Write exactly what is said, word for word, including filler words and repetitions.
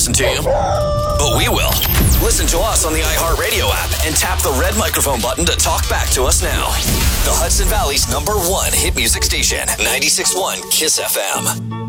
listen to you, but we will. Listen to us on the iHeartRadio app and tap the red microphone button to talk back to us now. The Hudson Valley's number one hit music station, ninety-six point one KISS F M.